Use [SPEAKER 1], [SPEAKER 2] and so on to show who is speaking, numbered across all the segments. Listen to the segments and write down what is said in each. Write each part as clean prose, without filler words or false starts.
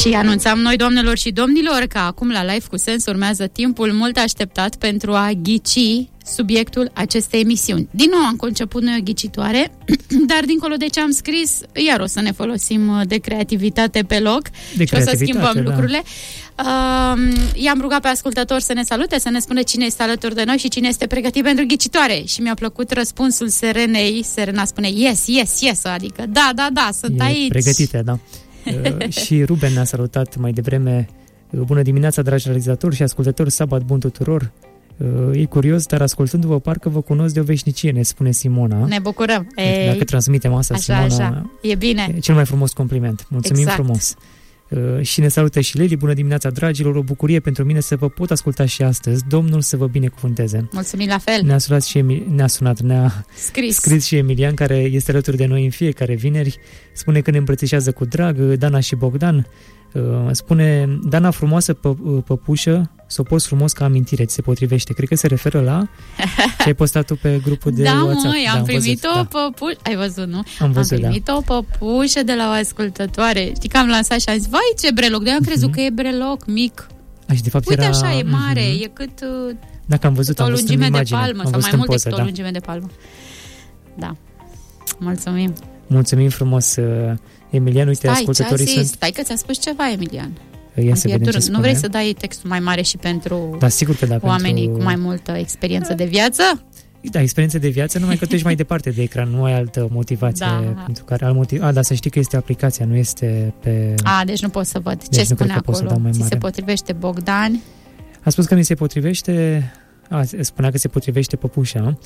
[SPEAKER 1] Și anunțam noi, doamnelor și domnilor, că acum la Live cu Sens urmează timpul mult așteptat pentru a ghici subiectul acestei emisiuni. Din nou am conceput noi o ghicitoare, dar dincolo de ce am scris, iar o să ne folosim de creativitate pe loc și o să schimbăm lucrurile. I-am rugat pe ascultători să ne salute, să ne spună cine este alături de noi și cine este pregătit pentru ghicitoare. Și mi-a plăcut răspunsul Serenei. Serena spune yes, adică da, sunt aici.
[SPEAKER 2] Pregătite, da. Și Ruben ne-a salutat mai devreme. Bună dimineața, dragi realizatori și ascultători, sabat bun tuturor. E curios, dar ascultându-vă parcă vă cunosc de o veșnicie, ne spune Simona.
[SPEAKER 1] Ne bucurăm.
[SPEAKER 2] Dacă transmitem asta, Simona,
[SPEAKER 1] e bine.
[SPEAKER 2] E cel mai frumos compliment. Mulțumim frumos. Și ne salută și Leli. Bună dimineața, dragilor, o bucurie pentru mine să vă pot asculta și astăzi. Domnul să vă binecuvânteze.
[SPEAKER 1] Mulțumim la fel.
[SPEAKER 2] Ne-a scris și Emilian, care este alături de noi în fiecare vineri. Spune că ne îmbrățișează cu drag, Dana și Bogdan. Spune, Dana, frumoasă păpușă, s-o poți frumos ca amintire, ți se potrivește. Cred că se referă la ce ai postat tu pe grupul de WhatsApp.
[SPEAKER 1] Am primit o păpușă. Ai văzut, nu?
[SPEAKER 2] Am
[SPEAKER 1] primit o păpușă de la o ascultătoare. Știi că am lansat și am zis, vai, ce breloc. De-aia am crezut că e breloc mic.
[SPEAKER 2] Și de fapt
[SPEAKER 1] uite
[SPEAKER 2] era...
[SPEAKER 1] așa, e mare, e cât
[SPEAKER 2] dacă am văzut,
[SPEAKER 1] o lungime de palmă, sau mai mult decât o
[SPEAKER 2] da.
[SPEAKER 1] lungime de palmă. Da. Mulțumim.
[SPEAKER 2] Mulțumim frumos, Emilian. Uite, ascultătorii sunt...
[SPEAKER 1] Stai că ți-a spus ceva, Emilian.
[SPEAKER 2] Ia să vedem ce spune.
[SPEAKER 1] Nu vrei să dai textul mai mare și pentru
[SPEAKER 2] sigur că da,
[SPEAKER 1] oamenii cu mai multă experiență de viață?
[SPEAKER 2] Da, experiență de viață, numai că tu ești mai departe de ecran, nu ai altă motivație pentru care dar să știi că este aplicația, nu este pe...
[SPEAKER 1] deci nu pot să văd. Ce spune acolo? Ți se potrivește Bogdan?
[SPEAKER 2] A spus că mi se potrivește... spunea că se potrivește păpușa.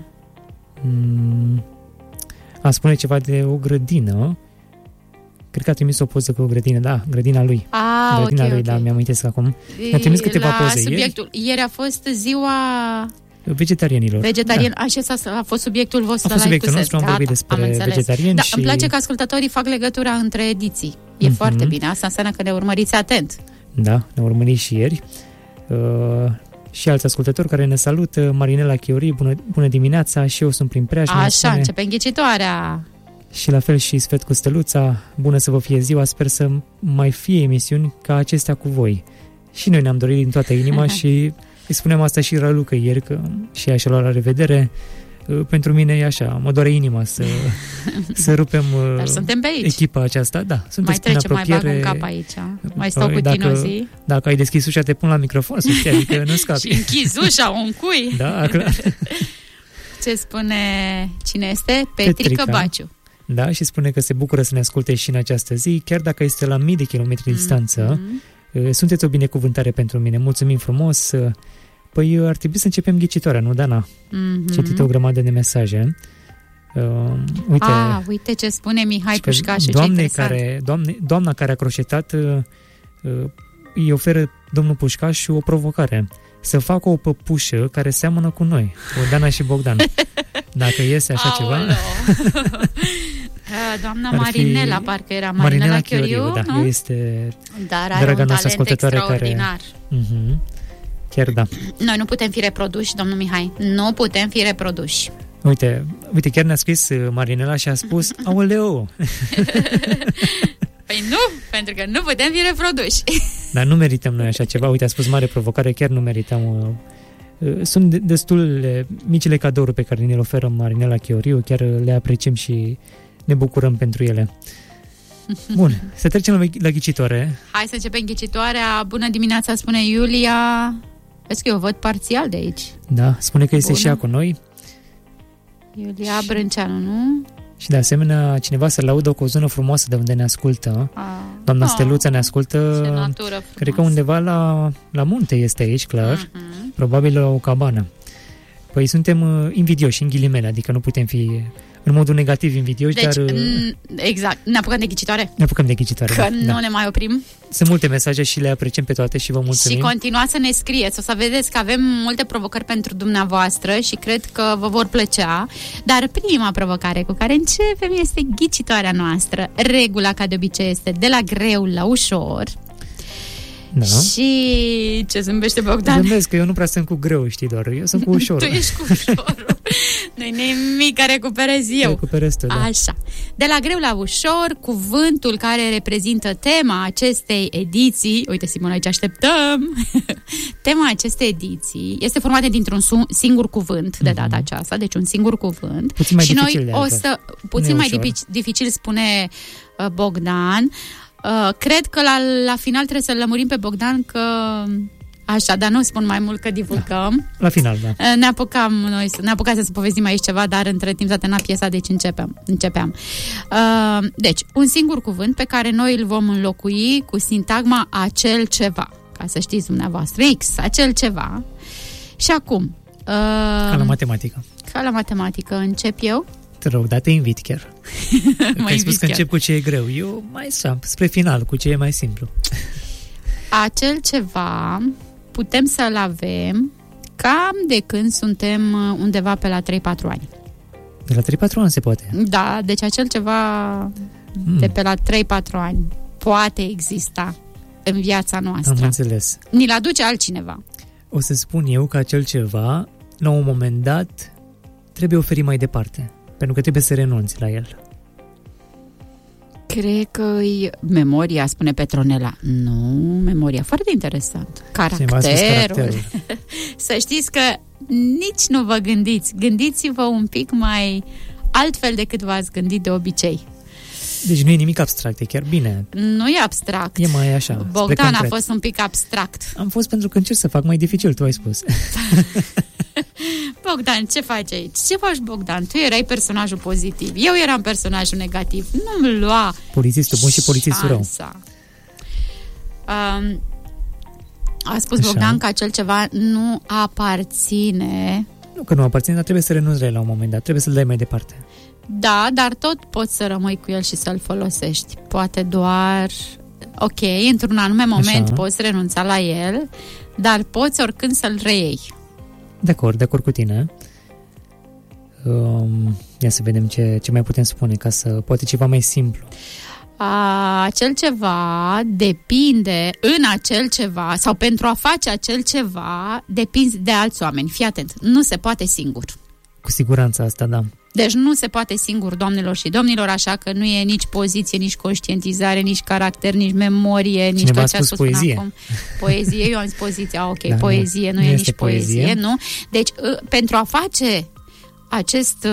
[SPEAKER 2] Spune ceva de o grădină. Cred că a trimis o poză cu o grădină, da, grădina lui. Grădina lui, da, mi-am amintesc acum. Mi-a trimis câteva poze
[SPEAKER 1] subiectul. Ieri a fost ziua
[SPEAKER 2] vegetarianilor.
[SPEAKER 1] Acesta a fost subiectul vostru.
[SPEAKER 2] A fost subiectul nostru, am vorbit despre vegetariani.
[SPEAKER 1] Da, îmi place că ascultătorii fac legătura între ediții. E foarte bine, asta înseamnă că ne urmăriți atent. Da,
[SPEAKER 2] ne urmăriți și ieri. Și alți ascultători care ne salută. Marinela Chiori, bună dimineața, și eu sunt prin preajmă.
[SPEAKER 1] Așa, începem ghicitoarea.
[SPEAKER 2] Și la fel și Sfet cu Steluța, bună să vă fie ziua, sper să mai fie emisiuni ca acestea cu voi. Și noi ne-am dorit din toată inima și îi spuneam asta și Raluca ieri, că și ea și-a luat la revedere. Pentru mine e așa, mă doare inima să rupem echipa aceasta. Da, sunteți mai trece, mai bag un cap aici. Mai stau cu tine o zi. Dacă ai deschis ușa, te pun la microfon, să știi, adică nu scapi.
[SPEAKER 1] Și închizi ușa, o încui.
[SPEAKER 2] Da, clar.
[SPEAKER 1] Ce spune cine este? Petrica Baciu.
[SPEAKER 2] Da, și spune că se bucură să ne asculte și în această zi, chiar dacă este la mii de kilometri distanță. Sunteți o binecuvântare pentru mine. Mulțumim frumos. Păi ar trebui să începem ghicitoarea, nu, Dana? Citit o grămadă de mesaje.
[SPEAKER 1] Uite ce spune Mihai Pușcaș.
[SPEAKER 2] Doamna care a croșetat îi oferă domnul Pușcaș o provocare. Să facă o păpușă care seamănă cu noi, cu Dana și Bogdan. Dacă iese așa ceva...
[SPEAKER 1] Doamna Marinela, parcă era Marinela Chioriu,
[SPEAKER 2] da,
[SPEAKER 1] nu?
[SPEAKER 2] Este
[SPEAKER 1] draga noastră ascultătoare extraordinar.
[SPEAKER 2] Care... Chiar da.
[SPEAKER 1] Noi nu putem fi reproduși, domnul Mihai. Nu putem fi reproduși.
[SPEAKER 2] Uite, chiar ne-a scris Marinela și a spus aoleu!
[SPEAKER 1] Păi nu, pentru că nu putem fi reproduși.
[SPEAKER 2] Dar nu merităm noi așa ceva. Uite, a spus mare provocare, chiar nu merităm. Sunt destul micile cadouri pe care ne le oferă Marinela Chioriu, chiar le apreciem și ne bucurăm pentru ele. Bun, să trecem la ghicitoare.
[SPEAKER 1] Hai să începem ghicitoarea. Bună dimineața, spune Iulia. Vezi că eu văd parțial de aici.
[SPEAKER 2] Da, spune că este și ea cu noi.
[SPEAKER 1] Iulia Brânceanu, nu?
[SPEAKER 2] Și de asemenea, cineva să laudă cu o zonă frumoasă de unde ne ascultă. Doamna Steluța ne ascultă, cred că undeva la munte este aici, clar. Probabil la o cabană. Păi suntem invidioși, în ghilimele, adică nu putem fi în modul negativ invidioși,
[SPEAKER 1] deci,
[SPEAKER 2] dar...
[SPEAKER 1] Exact. Ne apucăm de ghicitoare?
[SPEAKER 2] Ne apucăm de ghicitoare,
[SPEAKER 1] că nu ne mai oprim.
[SPEAKER 2] Sunt multe mesaje și le apreciem pe toate și vă mulțumim.
[SPEAKER 1] Și continuați să ne scrieți. O să vedeți că avem multe provocări pentru dumneavoastră și cred că vă vor plăcea. Dar prima provocare cu care începem este ghicitoarea noastră. Regula, ca de obicei, este de la greu la ușor.
[SPEAKER 2] Da.
[SPEAKER 1] Și ce zâmbește Bogdan?
[SPEAKER 2] Zâmbesc că eu nu prea sunt cu greu, știi, doar eu sunt cu ușorul.
[SPEAKER 1] Tu ești cu ușorul. Nu-i nimic care recuperez eu.
[SPEAKER 2] Recuperez tu, da.
[SPEAKER 1] Așa. De la greu la ușor, cuvântul care reprezintă tema acestei ediții, uite Simona, aici așteptăm, tema acestei ediții este formată dintr-un singur cuvânt de data aceasta, deci un singur cuvânt.
[SPEAKER 2] Puțin mai
[SPEAKER 1] și
[SPEAKER 2] dificil
[SPEAKER 1] noi puțin mai dificil spune Bogdan. Cred că la final trebuie să-l lămurim pe Bogdan că... Așa, dar nu spun mai mult că divulgăm.
[SPEAKER 2] La final, da.
[SPEAKER 1] Ne apucam să povestim aici ceva, dar între timp s-a terminat piesa, deci începeam. Deci, un singur cuvânt pe care noi îl vom înlocui cu sintagma acel ceva. Ca să știți dumneavoastră, X, acel ceva. Și acum...
[SPEAKER 2] Ca la matematică.
[SPEAKER 1] Ca la matematică. Încep eu?
[SPEAKER 2] Te rog, dar te invit chiar. Că ai spus că încep cu ce e greu. Eu mai spre final, cu ce e mai simplu.
[SPEAKER 1] Acel ceva putem să-l avem cam de când suntem undeva pe la 3-4 ani.
[SPEAKER 2] De la 3-4 ani se poate?
[SPEAKER 1] Da, deci acel ceva de pe la 3-4 ani poate exista în viața noastră.
[SPEAKER 2] Am înțeles.
[SPEAKER 1] Ni-l aduce altcineva.
[SPEAKER 2] O să spun eu că acel ceva, la un moment dat, trebuie oferit mai departe. Pentru că trebuie să renunți la el.
[SPEAKER 1] Cred că-i memoria, spune Petronela. Nu, memoria. Foarte interesant. Caracterul. Să știți că nici nu vă gândiți. Gândiți-vă un pic mai altfel decât v-ați gândit de obicei.
[SPEAKER 2] Deci nu e nimic abstract, e chiar bine.
[SPEAKER 1] Nu e abstract.
[SPEAKER 2] E mai așa.
[SPEAKER 1] Bogdan a fost un pic abstract.
[SPEAKER 2] Am fost pentru că încerc să fac mai dificil, tu ai spus.
[SPEAKER 1] Bogdan, ce faci aici? Ce faci, Bogdan? Tu erai personajul pozitiv. Eu eram personajul negativ. Nu-mi lua
[SPEAKER 2] polițistul bun și polițistul rău.
[SPEAKER 1] A spus așa. Bogdan că acel ceva nu aparține.
[SPEAKER 2] Nu că nu aparține, dar trebuie să renunți la un moment dat. Trebuie să-l dai mai departe.
[SPEAKER 1] Da, dar tot poți să rămâi cu el și să-l folosești. Poate doar... Ok, într-un anume moment așa. Poți renunța la el, dar poți oricând să-l reiei.
[SPEAKER 2] De acord cu tine. Ia să vedem ce mai putem spune, ca să poate ceva mai simplu.
[SPEAKER 1] Acel ceva depinde în acel ceva, sau pentru a face acel ceva, depinzi de alți oameni. Fii atent, nu se poate singur.
[SPEAKER 2] Cu siguranță asta, da.
[SPEAKER 1] Deci nu se poate singur, doamnelor și domnilor, așa că nu e nici poziție, nici conștientizare, nici caracter, nici memorie, nici tot ce a spus
[SPEAKER 2] poezie.
[SPEAKER 1] Până acum. Poezie, eu am zis poziție, ok, da, poezie, nu e nici poezie, nu? Deci, pentru a face acest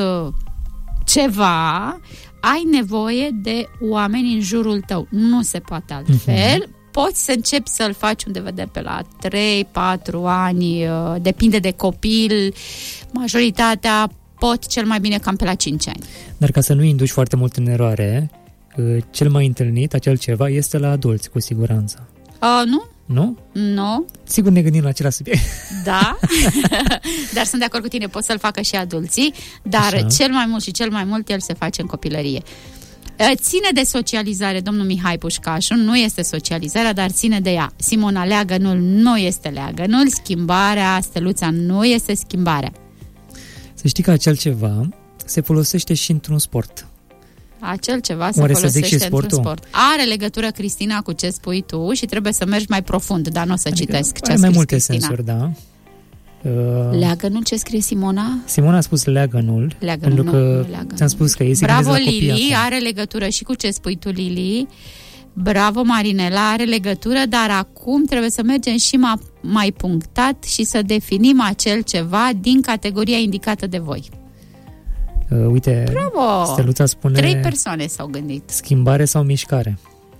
[SPEAKER 1] ceva, ai nevoie de oameni în jurul tău. Nu se poate altfel. Poți să începi să-l faci undeva de pe la 3-4 ani, depinde de copil, majoritatea pot cel mai bine cam pe la 5 ani.
[SPEAKER 2] Dar ca să nu induci foarte mult în eroare, cel mai întâlnit, acel ceva, este la adulți, cu siguranță.
[SPEAKER 1] Nu?
[SPEAKER 2] Nu?
[SPEAKER 1] Nu.
[SPEAKER 2] Sigur ne gândim la același subiect.
[SPEAKER 1] Da, dar sunt de acord cu tine, pot să-l facă și adulții, dar așa. Cel mai mult el se face în copilărie. Ține de socializare, domnul Mihai Pușcașu, nu este socializarea, dar ține de ea. Simona, leagănul nu este leagănul, schimbarea, Steluța, nu este schimbarea.
[SPEAKER 2] Să știi că acel ceva se folosește și într-un sport.
[SPEAKER 1] Acel ceva se folosește într-un sport. Are legătură, Cristina, cu ce spui tu și trebuie să mergi mai profund, dar nu o să citesc ce a scris
[SPEAKER 2] mai multe
[SPEAKER 1] Cristina.
[SPEAKER 2] Sensuri, da.
[SPEAKER 1] Leagănul, ce scrie Simona?
[SPEAKER 2] Simona a spus leagănul, pentru că ți-am spus că este
[SPEAKER 1] bravo, Lili, are legătură și cu ce spui tu, Lili. Bravo, Marinela, are legătură, dar acum trebuie să mergem și mai punctat și să definim acel ceva din categoria indicată de voi.
[SPEAKER 2] Uite,
[SPEAKER 1] bravo!
[SPEAKER 2] Steluța spune
[SPEAKER 1] 3 persoane s-au gândit.
[SPEAKER 2] Schimbare sau mișcare?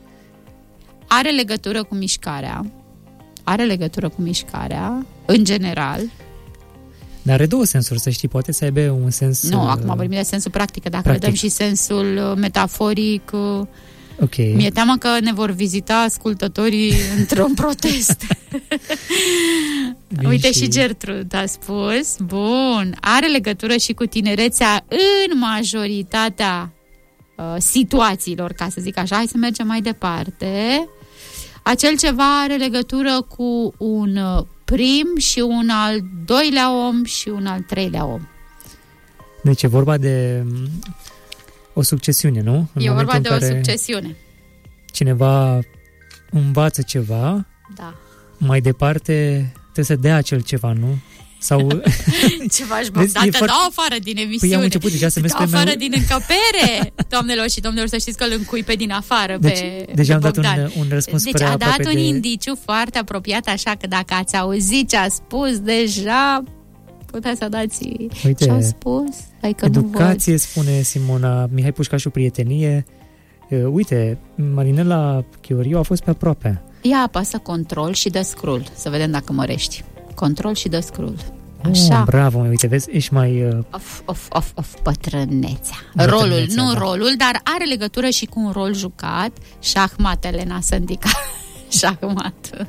[SPEAKER 1] Are legătură cu mișcarea. Are legătură cu mișcarea, în general.
[SPEAKER 2] Dar are 2 sensuri, să știi, poate să aibă un sens...
[SPEAKER 1] Nu, acum vorbim de sensul practic, dacă le dăm și sensul metaforic...
[SPEAKER 2] Okay.
[SPEAKER 1] Mi-e teamă că ne vor vizita ascultătorii într-un protest. Uite și Gertrud a spus. Bun, are legătură și cu tinerețea în majoritatea situațiilor, ca să zic așa. Hai să mergem mai departe. Acel ceva are legătură cu un prim și un al doilea om și un al treilea om.
[SPEAKER 2] Deci e vorba de o succesiune, nu?
[SPEAKER 1] E vorba de o succesiune.
[SPEAKER 2] Cineva învață ceva
[SPEAKER 1] Da.
[SPEAKER 2] Mai departe trebuie să dea acel ceva, nu? Sau...
[SPEAKER 1] Ceva te dau afară din emisiune.
[SPEAKER 2] Păi am început deja să merg
[SPEAKER 1] spre afară din încăpere. Doamnelor și domnilor, să știți că îl încui pe din afară.
[SPEAKER 2] Deja am dat un răspuns
[SPEAKER 1] deci
[SPEAKER 2] prea
[SPEAKER 1] aproape. Deci a dat un
[SPEAKER 2] de...
[SPEAKER 1] indiciu foarte apropiat, așa că dacă ați auzit ce a spus, deja puteți să dați ce a spus. Adică
[SPEAKER 2] educație, spune Simona. Mihai Pușcașu, prietenie. Uite, Marinela Chioriu a fost pe aproape.
[SPEAKER 1] Ia apasă control și dă scroll, să vedem dacă mărești. Control și dă scroll. Așa.
[SPEAKER 2] Bravo, uite, vezi, ești mai...
[SPEAKER 1] Bătrânețea. Rolul, nu da. Rolul, dar are legătură și cu un rol jucat. Șahmat, Elena Sândica. Șahmat.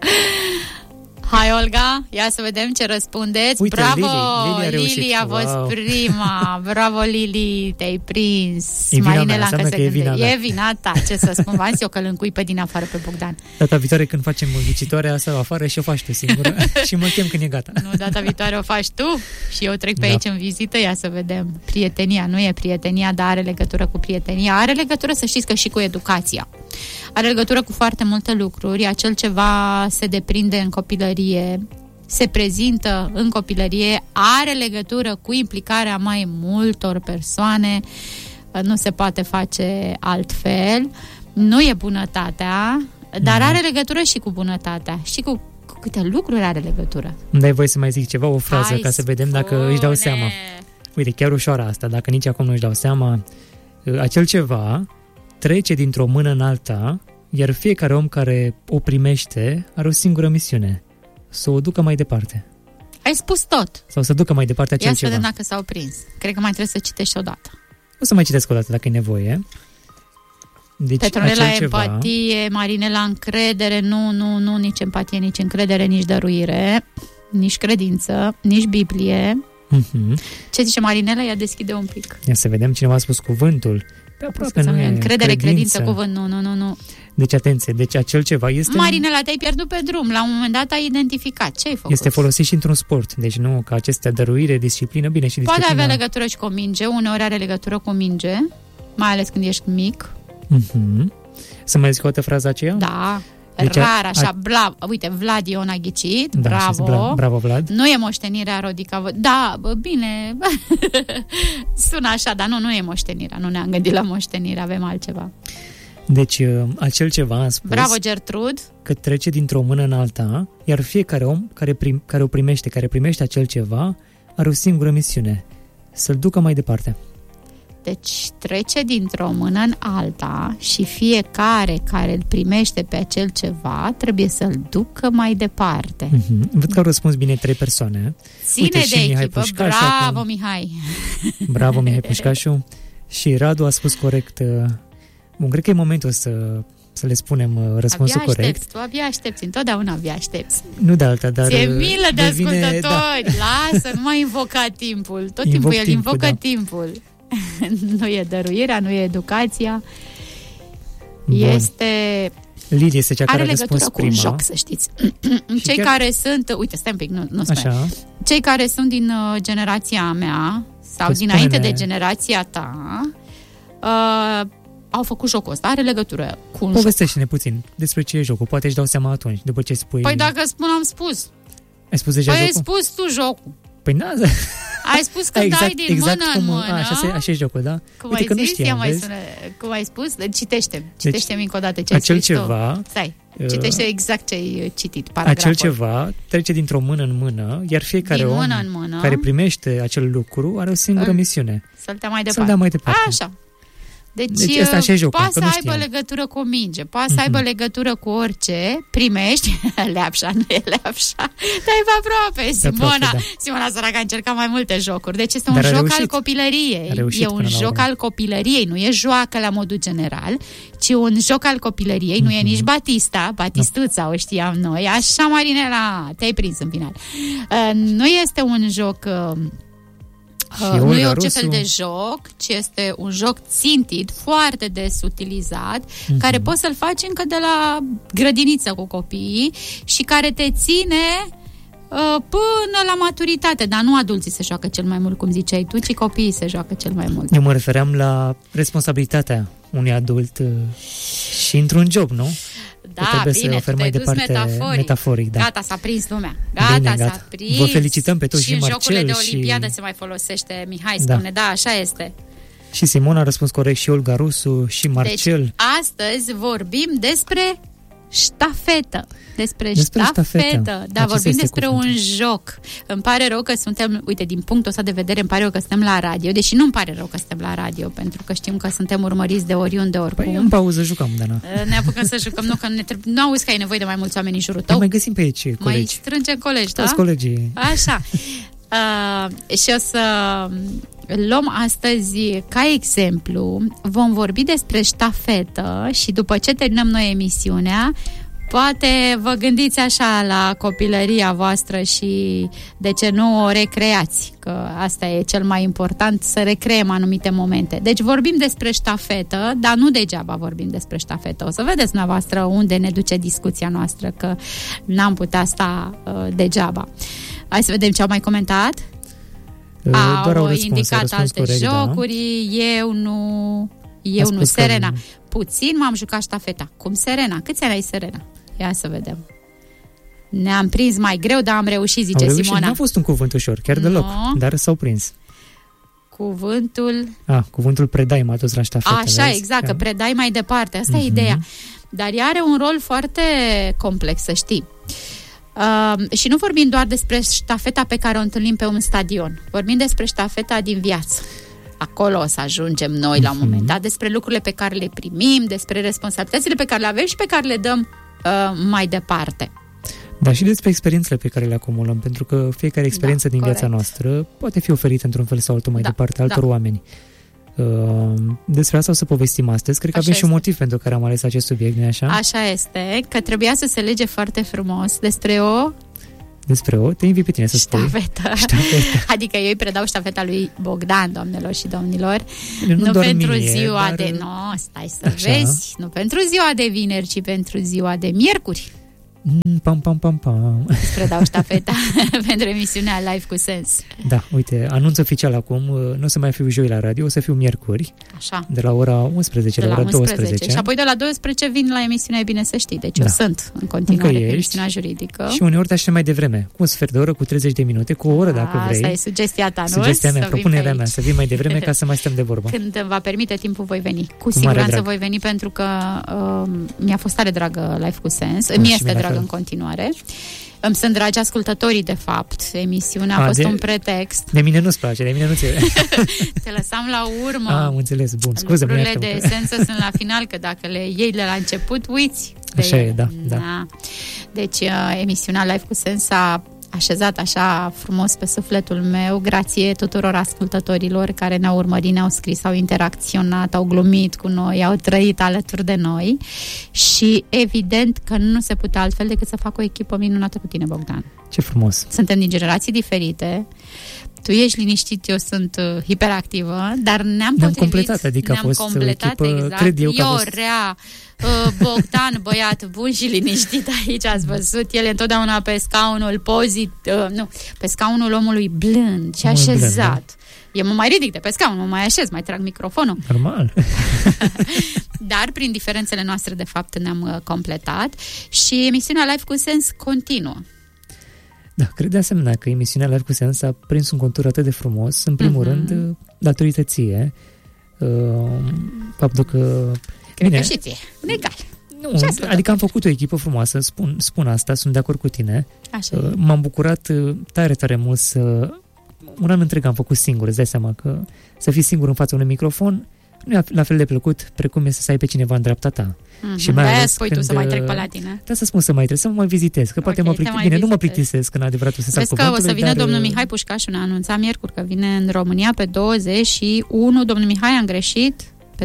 [SPEAKER 1] Hai, Olga, ia să vedem ce răspundeți.
[SPEAKER 2] Uite,
[SPEAKER 1] bravo,
[SPEAKER 2] Lili
[SPEAKER 1] a fost prima. Bravo, Lili, te-ai prins.
[SPEAKER 2] E vina mea, înseamnă că e vina mea.
[SPEAKER 1] E vina ta, ce să spun. V-am zis eu că îl încui pe din afară pe Bogdan.
[SPEAKER 2] Data viitoare când facem ghicitoarea asta afară și o faci tu singură și mă chem când e gata.
[SPEAKER 1] Nu, data viitoare o faci tu și eu trec pe aici în vizită, ia să vedem. Prietenia, nu e prietenia, dar are legătură cu prietenia. Are legătură, să știți, că și cu educația. Are legătură cu foarte multe lucruri. Acel ceva se deprinde în copilărie, se prezintă în copilărie, are legătură cu implicarea mai multor persoane, nu se poate face altfel. Nu e bunătatea, dar are legătură și cu bunătatea. Și cu câte lucruri are legătură.
[SPEAKER 2] Dai voie să mai zic ceva, o frază, ca să vedem dacă își dau seama. Uite, chiar ușoară asta, dacă nici acum nu își dau seama. Acel ceva trece dintr-o mână în alta, iar fiecare om care o primește are o singură misiune: să o ducă mai departe.
[SPEAKER 1] Ai spus tot.
[SPEAKER 2] Sau să ducă mai departe acel ceva.
[SPEAKER 1] Ia să vedem dacă s-au prins. Cred că mai trebuie să citești odată.
[SPEAKER 2] O să mai citesc odată dacă e nevoie. Deci,
[SPEAKER 1] Petronela, empatie, Marinela, încredere, nu, nici empatie, nici încredere, nici dăruire, nici credință, nici Biblie. Ce zice Marinela? Ia deschide un pic.
[SPEAKER 2] Ia să vedem, cineva a spus cuvântul. Pe aproape nu e
[SPEAKER 1] încredere, credință, cuvânt, nu.
[SPEAKER 2] Deci atenție, deci acel ceva este...
[SPEAKER 1] Marinela, te-ai pierdut pe drum, la un moment dat ai identificat. Ce ai făcut?
[SPEAKER 2] Este folosit și într-un sport, deci nu ca acestea dăruire, disciplină, bine și disciplină...
[SPEAKER 1] Poate avea legătură și cu o minge, uneori are legătură cu o minge, mai ales când ești mic.
[SPEAKER 2] Să mai zic o dată fraza aceea?
[SPEAKER 1] Da, deci rar, așa, uite, Vlad Ion a ghicit,
[SPEAKER 2] da,
[SPEAKER 1] bravo.
[SPEAKER 2] Bravo, Vlad.
[SPEAKER 1] Nu e moștenirea, Rodica, da, bine, sună așa, dar nu e moștenirea, nu ne-am gândit la moștenire, avem altceva.
[SPEAKER 2] Deci, acel ceva am spus...
[SPEAKER 1] Bravo, Gertrud!
[SPEAKER 2] Că trece dintr-o mână în alta, iar fiecare om care primește acel ceva, are o singură misiune: să-l ducă mai departe. Deci
[SPEAKER 1] trece dintr-o mână în alta și fiecare care îl primește pe acel ceva trebuie să-l ducă mai departe.
[SPEAKER 2] Văd că au răspuns bine 3 persoane.
[SPEAKER 1] Ține de echipă, bravo Mihai!
[SPEAKER 2] Bravo Mihai Pușcașu. Și Radu a spus corect. Bun, cred că e momentul să le spunem răspunsul corect.
[SPEAKER 1] Tu abia aștepți, întotdeauna abia aștepți.
[SPEAKER 2] Nu de alta, dar...
[SPEAKER 1] Ți-e milă de ascultători, lasă, nu mai invoca timpul. Tot timpul el invocă timpul. Nu e dăruirea, nu e educația. Bun.
[SPEAKER 2] Lili este cea care a răspuns
[SPEAKER 1] cu
[SPEAKER 2] prima.
[SPEAKER 1] Un joc, să știți. Cei care sunt... Uite, stai un pic, nu spune. Cei care sunt din generația mea sau dinainte de generația ta au făcut jocul ăsta. Are legătură cu un
[SPEAKER 2] Povestește-ne puțin despre ce e jocul. Poate își dau seama atunci, după ce spui...
[SPEAKER 1] Păi dacă am spus.
[SPEAKER 2] Ai spus deja jocul?
[SPEAKER 1] Ai spus tu jocul.
[SPEAKER 2] Păi
[SPEAKER 1] ai spus că dai din mână în mână.
[SPEAKER 2] Așa e jocul, da?
[SPEAKER 1] Cum ai zis? Cum ai spus? Citește-mi încă o dată ce ai
[SPEAKER 2] acel ceva...
[SPEAKER 1] Stai, citește exact ce ai citit, paragraful.
[SPEAKER 2] Acel ceva trece dintr-o mână în mână, iar fiecare om care primește acel lucru are o singură misiune.
[SPEAKER 1] Să-l dea mai departe. Așa. Deci
[SPEAKER 2] asta așa e jocul,
[SPEAKER 1] poate să aibă legătură cu o minge, poate să aibă legătură cu orice, primești, leapșa, nu e leapșa, dar e aproape, Simona săracă a încercat mai multe jocuri, deci este un joc al copilăriei, e un joc al copilăriei, nu e joacă la modul general, ci un joc al copilăriei, nu e nici Batistuța, o știam noi, așa Marinela, te-ai prins în final. Nu este un joc... Nu e orice fel de joc, ci este un joc țintit, foarte des utilizat, care poți să-l faci încă de la grădiniță cu copiii și care te ține până la maturitate, dar nu adulții se joacă cel mai mult, cum ziceai tu, ci copiii se joacă cel mai mult.
[SPEAKER 2] Eu mă refeream la responsabilitatea unui adult și într-un job, nu? trebuie să oferi mai departe metaforic. Da.
[SPEAKER 1] Gata, s-a prins lumea. Gata. S-a prins.
[SPEAKER 2] Vă felicităm pe toți și Marcel.
[SPEAKER 1] Și în jocurile de Olimpiadă se mai folosește, Mihai spune, da, așa este.
[SPEAKER 2] Și Simona a răspuns corect, și Olga Rusu, și Marcel.
[SPEAKER 1] Deci, astăzi vorbim despre ștafetă. Despre ștafetă. Da, vorbim despre un joc. Îmi pare rău că suntem, uite, din punctul ăsta de vedere, îmi pare rău că suntem la radio, deși nu îmi pare rău că suntem la radio, pentru că știm că suntem urmăriți de oriunde, oricum.
[SPEAKER 2] Păi în pauză jucăm, Dana.
[SPEAKER 1] Ne apucăm să jucăm, nu auzi că ai nevoie de mai mulți oameni în jurul tău?
[SPEAKER 2] Mai găsim pe aici colegi.
[SPEAKER 1] Mai strângem colegi, da?
[SPEAKER 2] Toți colegii.
[SPEAKER 1] Așa. Și o să luăm astăzi ca exemplu, vom vorbi despre ștafetă și după ce terminăm noi emisiunea, poate vă gândiți așa la copilăria voastră și de ce nu o recreați, că asta e cel mai important, să recreăm anumite momente. Deci vorbim despre ștafetă, dar nu degeaba vorbim despre ștafetă. O să vedeți dumneavoastră unde ne duce discuția noastră, că n-am putea sta degeaba. Hai să vedem ce au mai comentat. Au indicat alte corect, jocuri, da. Eu nu, Serena. Puțin m-am jucat ștafeta. Cum Serena? Câți ani ai, Serena? Ia să vedem. Ne-am prins mai greu, dar am reușit, zice Simona.
[SPEAKER 2] Nu a fost un cuvânt ușor, chiar deloc, dar s-au prins. Cuvântul predai m-a dus la ștafetă.
[SPEAKER 1] Așa, vezi? Exact, că predai mai departe. Asta e ideea. Dar ea are un rol foarte complex, să știi. Și nu vorbim doar despre ștafeta pe care o întâlnim pe un stadion. Vorbim despre ștafeta din viață. Acolo o să ajungem noi la un moment dat, despre lucrurile pe care le primim, despre responsabilitățile pe care le avem și pe care le dăm mai departe.
[SPEAKER 2] Dar și despre experiențele pe care le acumulăm, pentru că fiecare experiență din viața noastră poate fi oferită într-un fel sau altul mai departe altor oameni. Despre asta o să povestim astăzi. Cred că avem și un motiv pentru care am ales acest subiect, nu-i așa?
[SPEAKER 1] Așa este, că trebuia să se lege foarte frumos despre
[SPEAKER 2] te invit pe tine să
[SPEAKER 1] ștafetă. Adică eu îi predau ștafeta lui Bogdan, doamnelor și domnilor. Nu pentru ziua de... Nu, stai să vezi. Nu pentru ziua de vineri, ci pentru ziua de miercuri. Îți predau ștafeta pentru emisiunea Live cu Sens.
[SPEAKER 2] Da, uite, anunț oficial acum, nu o să mai fiu joi la radio, o să fiu miercuri.
[SPEAKER 1] Așa.
[SPEAKER 2] De la ora 11 la ora 12.
[SPEAKER 1] Și apoi de la 12 vin la emisiunea, e bine să știi. Deci eu sunt în continuare pe emisiunea juridică.
[SPEAKER 2] Și uneori te aștept mai devreme, cu un sfert de oră, cu 30 de minute, cu o oră dacă vrei.
[SPEAKER 1] Asta e sugestia ta, nu?
[SPEAKER 2] Sugestia mea, propunerea mea, să vin mai devreme ca să mai stăm de vorbă.
[SPEAKER 1] Când îmi va permite timpul, voi veni. Cu siguranță voi veni, pentru că mi-a fost tare dragă Live cu Sens. Îmi este dragă în continuare. Îmi sunt dragi ascultătorii, de fapt. Emisiunea a fost un pretext.
[SPEAKER 2] De mine nu-ți place, de mine nu ți
[SPEAKER 1] Te lăsam la urmă.
[SPEAKER 2] Am înțeles, bun, scuze-mă.
[SPEAKER 1] Lucrurile de esență sunt la final, că dacă le iei de la început, uiți.
[SPEAKER 2] Așa e, da.
[SPEAKER 1] Deci, emisiunea Live cu Sens a așezat așa frumos pe sufletul meu, grație tuturor ascultătorilor care ne-au urmărit, ne-au scris, au interacționat, au glumit cu noi, au trăit alături de noi și evident că nu se putea altfel decât să fac o echipă minunată cu tine, Bogdan.
[SPEAKER 2] Ce frumos!
[SPEAKER 1] Suntem din generații diferite, tu ești liniștit, eu sunt hiperactivă, dar ne-am
[SPEAKER 2] completat, adică a fost o echipă,
[SPEAKER 1] exact.
[SPEAKER 2] Cred eu că
[SPEAKER 1] eu rea, Bogdan, băiat bun și liniștit, aici ați văzut, el e întotdeauna pe scaunul pe scaunul omului blând și așezat. Eu mă mai ridic de pe scaun, mă mai așez, mai trag microfonul.
[SPEAKER 2] Normal.
[SPEAKER 1] Dar prin diferențele noastre, de fapt, ne-am completat și emisiunea Live cu Sens continuă.
[SPEAKER 2] Da, cred de asemenea că emisiunea Live cu Sens a prins un contur atât de frumos, în primul rând, datorită ție, faptul că...
[SPEAKER 1] Cred că și ție, egal.
[SPEAKER 2] Nu, adică am făcut o echipă frumoasă, spun asta, sunt de acord cu tine.
[SPEAKER 1] Așa.
[SPEAKER 2] M-am bucurat tare, tare mult un an întreg am făcut singur, îți dai seama că să fii singur în fața unui microfon nu e la fel de plăcut precum este să ai pe cineva în dreapta ta.
[SPEAKER 1] Și mai ales spui tu să mai trec pe la tine.
[SPEAKER 2] Da, să spun să mai trec, să mă mai vizitez, că poate mă plictisesc. Bine, nu mă plictisesc în adevăratul sens al cuvântului.
[SPEAKER 1] Vezi că o să vină domnul Mihai Pușcașu, ne-a anunțat miercuri că vine în România pe 21, domnul Mihai, am greșit, pe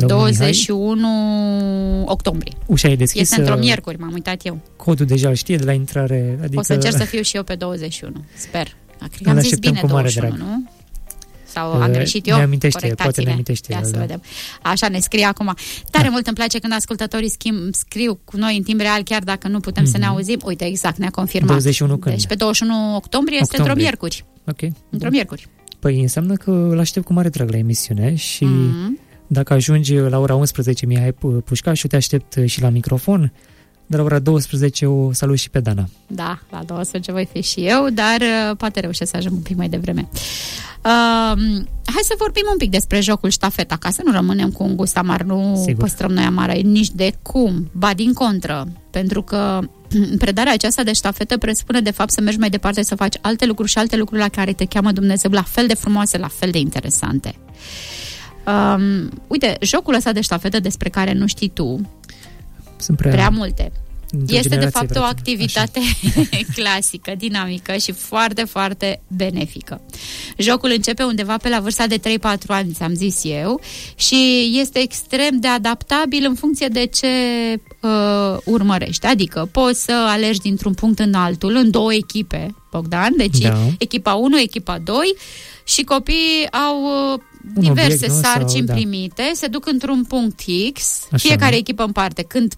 [SPEAKER 1] 21 octombrie.
[SPEAKER 2] Ușa e deschisă.
[SPEAKER 1] Este într-o miercuri, m-am uitat eu.
[SPEAKER 2] Codul deja îl știe de la intrare. Adică...
[SPEAKER 1] O să încerc să fiu și eu pe 21, sper. Cred că am zis bine 21, nu? Sau am greșit eu?
[SPEAKER 2] Poate ne amintește.
[SPEAKER 1] Ia să vedem. Așa ne scrie acum. Tare mult îmi place când ascultătorii scriu cu noi în timp real, chiar dacă nu putem să ne auzim. Uite, exact, ne-a confirmat.
[SPEAKER 2] 21 când?
[SPEAKER 1] Deci pe 21 octombrie este într-o miercuri.
[SPEAKER 2] Ok.
[SPEAKER 1] Într-o miercuri.
[SPEAKER 2] Păi înseamnă că îl aștept cu mare drag la emisiune și dacă ajungi la ora 11, Mihai Pușcașu, te aștept și la microfon. Dar la ora 12 o salut și pe Dana.
[SPEAKER 1] Da, la 12 voi fi și eu, dar poate reușesc să ajung un pic mai devreme. Hai să vorbim un pic despre jocul ștafeta, ca să nu rămânem cu un gust amar, nu păstrăm noi amară, nici de cum, ba din contră, pentru că predarea aceasta de ștafetă presupune de fapt să mergi mai departe, să faci alte lucruri și alte lucruri la care te cheamă Dumnezeu, la fel de frumoase, la fel de interesante. Uite, jocul ăsta de ștafetă despre care nu știi tu,
[SPEAKER 2] sunt
[SPEAKER 1] prea multe. Este de fapt o activitate clasică, dinamică și foarte, foarte benefică. Jocul începe undeva pe la vârsta de 3-4 ani, ți-am zis eu, și este extrem de adaptabil în funcție de ce urmărești. Adică poți să alergi dintr-un punct în altul, în 2 echipe, Bogdan, deci echipa 1, echipa 2, și copiii au diverse sarcini primite, se duc într-un punct X, fiecare echipă în parte. Când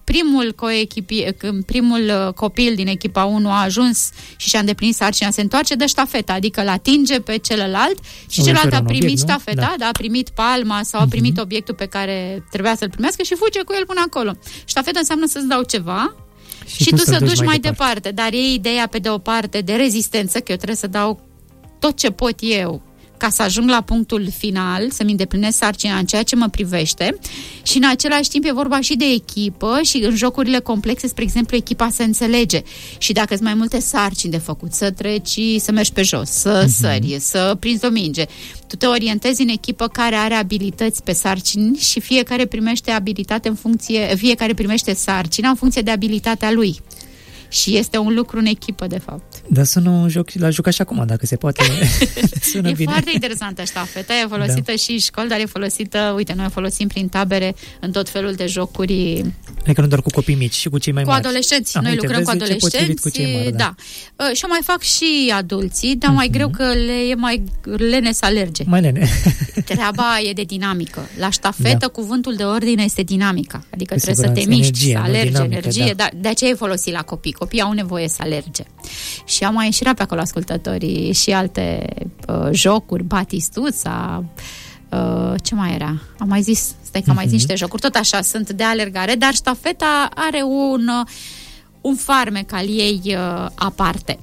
[SPEAKER 1] primul copil din echipa 1 a ajuns și și-a îndeplinit sarcina, se întoarce, dă ștafeta, adică îl atinge pe celălalt și celălalt a primit ștafeta, a primit palma sau a primit obiectul pe care trebuia să-l primească și fuge cu el până acolo. Ștafeta înseamnă să-ți dau ceva și tu să duci mai departe. Dar e ideea pe de o parte de rezistență, că eu trebuie să dau tot ce pot eu ca să ajung la punctul final, să-mi îndeplinesc sarcina în ceea ce mă privește, și în același timp e vorba și de echipă și în jocurile complexe, spre exemplu, echipa se înțelege și dacă sunt mai multe sarcini de făcut, să treci, să mergi pe jos, să sări, să prinzi o minge, tu te orientezi în echipă care are abilități pe sarcini și fiecare primește abilitate fiecare primește sarcina în funcție de abilitatea lui. Și este un lucru în echipă, de fapt.
[SPEAKER 2] Dar sună un joc, l-aș juca și acum, dacă se poate. Sună bine.
[SPEAKER 1] Foarte interesantă ștafeta, e folosită și în școli, dar e folosită, uite, noi o folosim prin tabere în tot felul de jocuri.
[SPEAKER 2] Adică nu doar cu copii mici, și cu cei mai mari.
[SPEAKER 1] Cu adolescenți, noi lucrăm cu adolescenți.
[SPEAKER 2] Cu cei mari,
[SPEAKER 1] da. Și o mai fac și adulții, dar mai greu că le e mai lene să alerge.
[SPEAKER 2] Mai lene.
[SPEAKER 1] Treaba e de dinamică. La ștafetă, cuvântul de ordine este dinamica. Adică trebuie să te miști, să alergi, energie. Dar de aceea e folosit la copii. Copiii au nevoie să alerge. Și au mai înșirat pe acolo ascultătorii și alte jocuri, batistuța, ce mai era? Am mai zis, stai că am mai zis niște jocuri, tot așa, sunt de alergare, dar ștafeta are un farmec al ei aparte.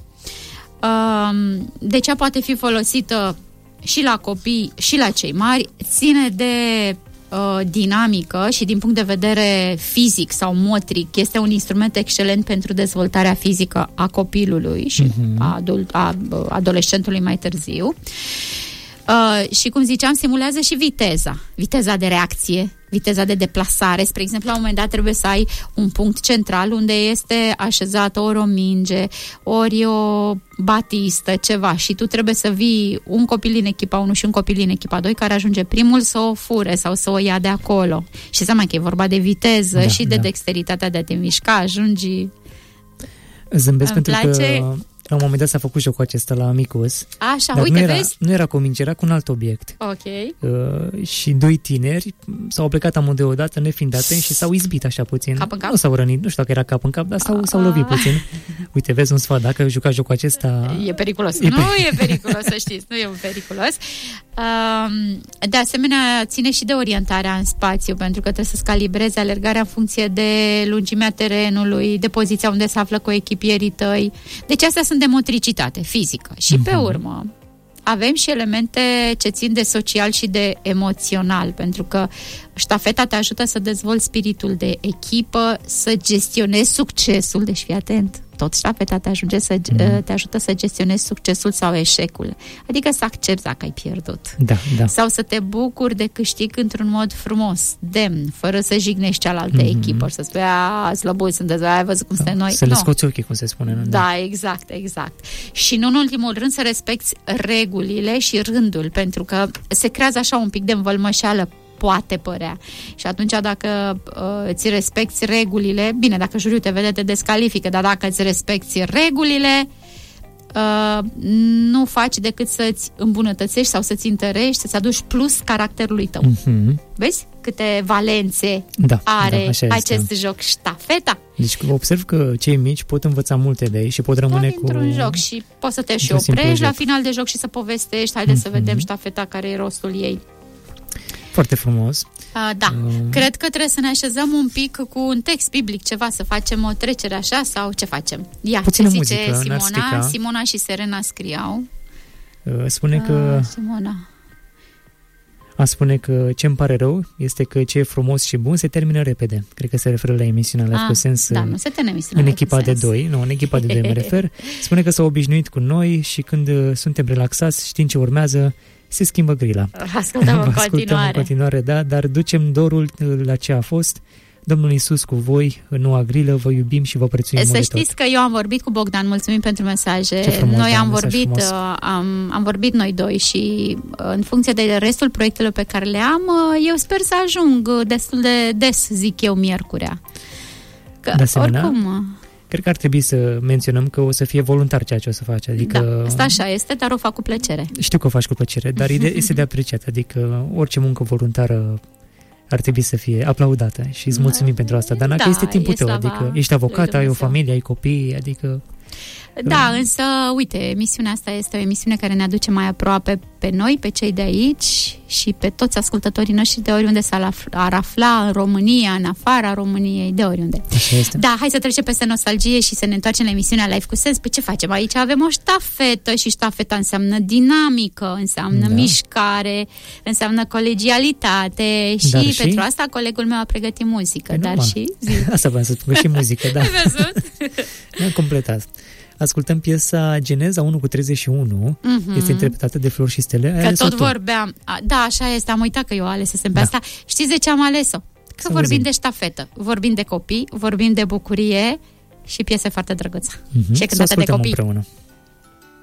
[SPEAKER 1] De ce poate fi folosită și la copii și la cei mari, ține de dinamică și din punct de vedere fizic sau motric, este un instrument excelent pentru dezvoltarea fizică a copilului și a adolescentului mai târziu. Și cum ziceam, simulează și viteza de reacție, viteza de deplasare. Spre exemplu, la un moment dat trebuie să ai un punct central unde este așezată ori o minge, ori o batistă, ceva, și tu trebuie să vii un copil din echipa 1 și un copil din echipa 2 care ajunge primul să o fure sau să o ia de acolo. Și seama că e vorba de viteză și de dexteritatea de a te mișca, ajungi.
[SPEAKER 2] Zâmbesc pentru că la un moment dat s-a făcut jocul acesta la Amicus.
[SPEAKER 1] Așa,
[SPEAKER 2] dar
[SPEAKER 1] uite,
[SPEAKER 2] vezi? Nu era cu o minge, era cu un alt obiect.
[SPEAKER 1] Ok.
[SPEAKER 2] Și 2 tineri s-au plecat amândoi odată, nefiind atenți, și s-au izbit așa puțin.
[SPEAKER 1] Cap în cap?
[SPEAKER 2] Nu s-au rănit, nu știu dacă era cap în cap, dar s-au lovit puțin. Uite, vezi un sfat, dacă juca jocul acesta...
[SPEAKER 1] E periculos. Nu e periculos, să știți, nu e un periculos. De asemenea, ține și de orientarea în spațiu, pentru că trebuie să-ți calibrezi alergarea în funcție de lungimea terenului, de poziția unde se află coechipierii tăi. Deci astea sunt de motricitate fizică. Și pe urmă avem și elemente ce țin de social și de emoțional, pentru că ștafeta te ajută să dezvolți spiritul de echipă, să gestionezi succesul, deci fii atent, tot ștafeta te ajută să gestionezi succesul sau eșecul, adică să accepti dacă ai pierdut, sau să te bucuri de câștig într-un mod frumos, demn, fără să jignești cealaltă echipă și să spui, slăbui sunteți, ai văzut cum suntem noi.
[SPEAKER 2] Să le scoți ochii, cum se spune. Nu?
[SPEAKER 1] Da, exact. Și nu în ultimul rând să respecti regulile și rândul, pentru că se creează așa un pic de învălmășeală, poate părea. Și atunci dacă îți respecti regulile, bine, dacă juriul te vede, te descalifică, dar dacă îți respecti regulile, nu faci decât să-ți îmbunătățești sau să-ți întărești, să-ți aduci plus caracterului tău. Vezi câte valențe are acest joc ștafeta?
[SPEAKER 2] Deci observ că cei mici pot învăța multe de ei și pot rămâne cu...
[SPEAKER 1] într-un joc și poți să te și oprești la final de joc și să povestești, haideți să vedem ștafeta, care e rostul ei.
[SPEAKER 2] Foarte frumos.
[SPEAKER 1] Da, cred că trebuie să ne așezăm un pic cu un text biblic, ceva, să facem o trecere așa sau ce facem? Ia,
[SPEAKER 2] puțină
[SPEAKER 1] ce zice
[SPEAKER 2] muzică,
[SPEAKER 1] Simona și Serena scriau.
[SPEAKER 2] Spune că...
[SPEAKER 1] Simona.
[SPEAKER 2] Spune că ce îmi pare rău este că ce e frumos și bun se termină repede. Cred că se referă la emisiunea Life cu Sens.
[SPEAKER 1] Da, nu se termină emisiunea
[SPEAKER 2] în echipa de doi. Nu, în echipa de doi mă refer. Spune că s-au obișnuit cu noi și când suntem relaxați, știm ce urmează, se schimbă grila.
[SPEAKER 1] Ascultăm în
[SPEAKER 2] continuare, da, dar ducem dorul la ce a fost. Domnul Iisus cu voi, în noua grilă, vă iubim și vă prețuim mult de tot.
[SPEAKER 1] Să știți că eu am vorbit cu Bogdan, mulțumim pentru mesaje.
[SPEAKER 2] Frumos,
[SPEAKER 1] noi am vorbit noi doi și în funcție de restul proiectelor pe care le am, eu sper să ajung destul de des, zic eu, miercurea. Că,
[SPEAKER 2] de asemenea,
[SPEAKER 1] oricum...
[SPEAKER 2] Cred că ar trebui să menționăm că o să fie voluntar ceea ce o să faci. Adică,
[SPEAKER 1] da, asta așa este, dar o fac cu plăcere.
[SPEAKER 2] Știu că o faci cu plăcere, dar este de apreciat. Adică orice muncă voluntară ar trebui să fie aplaudată și îți mulțumim pentru asta. Dar că este timpul tău, adică ești avocat, ai o familie, ai copii, adică...
[SPEAKER 1] Da, însă, uite, emisiunea asta este o emisiune care ne aduce mai aproape pe noi, pe cei de aici și pe toți ascultătorii noștri de oriunde ar afla în România, în afara României, de oriunde.
[SPEAKER 2] Așa este.
[SPEAKER 1] Da, hai să trecem peste nostalgie și să ne întoarcem la emisiunea Life cu Sens. Pe ce facem? Aici avem o ștafetă și ștafeta înseamnă dinamică, înseamnă mișcare, înseamnă colegialitate și pentru asta colegul meu a pregătit muzică. Dar și...
[SPEAKER 2] Asta vreau să spun, și muzică, da.
[SPEAKER 1] Ai văzut?
[SPEAKER 2] Ne-am completat. Ascultăm piesa Geneza 1:31, este interpretată de Flori și Stele.
[SPEAKER 1] Că tot vorbeam. Da, așa este, am uitat că eu alesesem pe asta. Știți de ce am ales-o? Că vorbim de ștafetă, vorbim de copii, vorbim de bucurie și piese foarte drăguță. Și cântată de copii.
[SPEAKER 2] Împreună.